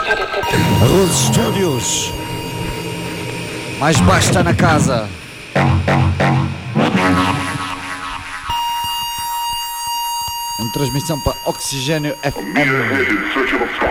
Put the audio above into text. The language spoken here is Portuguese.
Rose Studios. Mais baixo está na casa. Em transmissão para Oxigênio FM.